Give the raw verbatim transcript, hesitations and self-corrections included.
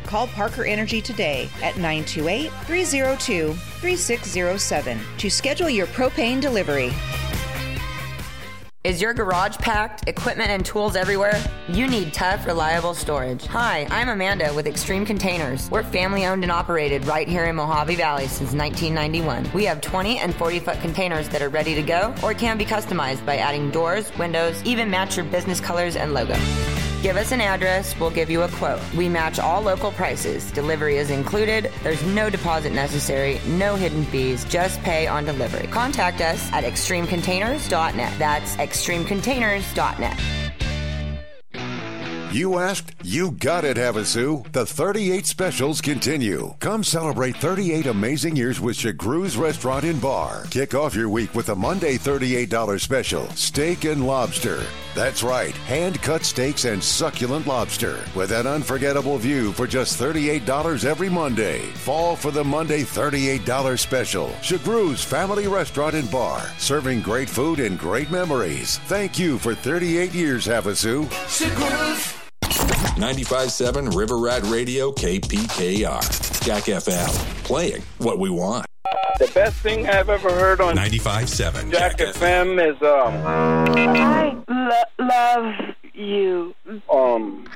Call Parker Energy today at nine two eight, three zero two, three six zero seven to schedule your propane delivery. Is your garage packed? Equipment and tools everywhere? You need tough, reliable storage. Hi, I'm Amanda with Extreme Containers. We're family owned and operated right here in Mojave Valley since nineteen ninety-one. We have twenty and forty foot containers that are ready to go or can be customized by adding doors, windows, even match your business colors and logo. Give us an address, we'll give you a quote. We match all local prices. Delivery is included. There's no deposit necessary, no hidden fees, just pay on delivery. Contact us at extreme containers dot net. That's extreme containers dot net. You asked, you got it, Havasu. The thirty-eight specials continue. Come celebrate thirty-eight amazing years with Chagru's Restaurant and Bar. Kick off your week with a Monday thirty-eight dollars special, steak and lobster. That's right, hand-cut steaks and succulent lobster with an unforgettable view for just thirty-eight dollars every Monday. Fall for the Monday thirty-eight dollars special. Chagru's Family Restaurant and Bar, serving great food and great memories. Thank you for thirty-eight years, Havasu. Chagru's. ninety-five point seven River Rat Radio, K P K R. Jack F M, playing what we want. The best thing I've ever heard on ninety-five point seven Jack, Jack F M is, um... I lo- love you. Um...